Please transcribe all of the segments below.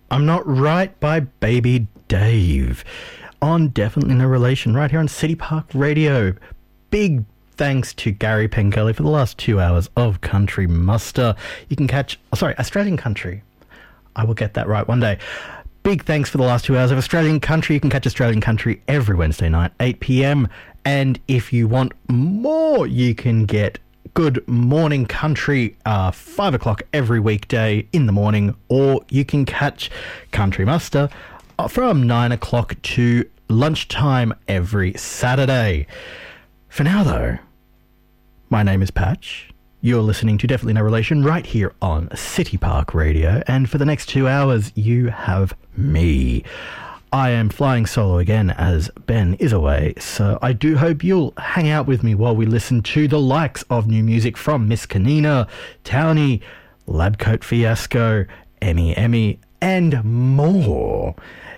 I'm Not Right by Baby Dave on Definitely No Relation right here on City Park Radio. Big thanks to Gary Pengelly for the last 2 hours of Country Muster. You can catch, Australian Country. I will get that right one day. Big thanks for the last 2 hours of Australian Country. You can catch Australian Country every Wednesday night, 8 p.m. And if you want more, you can get Good Morning Country, 5 o'clock every weekday in the morning, or you can catch Country Muster from 9 o'clock to lunchtime every Saturday. For now, though, my name is Patch. You're listening to Definitely No Relation right here on City Park Radio, and for the next 2 hours, you have me. I am flying solo again as Ben is away, so I do hope you'll hang out with me while we listen to the likes of new music from Miss Kanina, Townie, Labcoat Fiasco, Emmy, and more.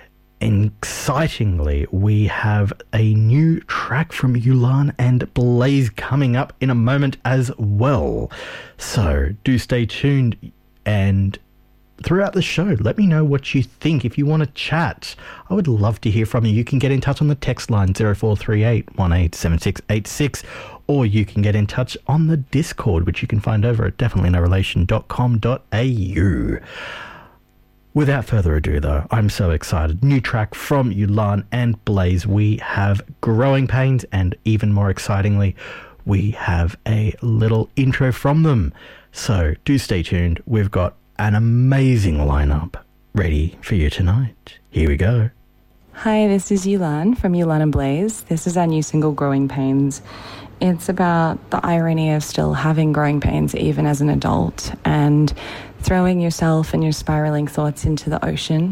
Excitingly, we have a new track from Yulan and Blaze coming up in a moment as well. So do stay tuned, and throughout the show, let me know what you think. If you want to chat, I would love to hear from you. You can get in touch on the text line 0438 187686, or you can get in touch on the Discord, which you can find over at definitelynorelation.com.au. Without further ado, though, I'm so excited. New track from Yulan and Blaze. We have Growing Pains, and even more excitingly, we have a little intro from them. So do stay tuned. We've got an amazing lineup ready for you tonight. Here we go. Hi, this is Yulan from Yulan and Blaze. This is our new single, Growing Pains. It's about the irony of still having growing pains even as an adult, and throwing yourself and your spiraling thoughts into the ocean.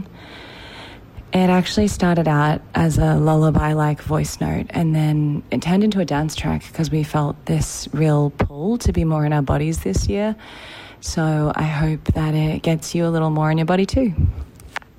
It actually started out as a lullaby-like voice note, and then it turned into a dance track because we felt this real pull to be more in our bodies this year. So I hope that it gets you a little more in your body too.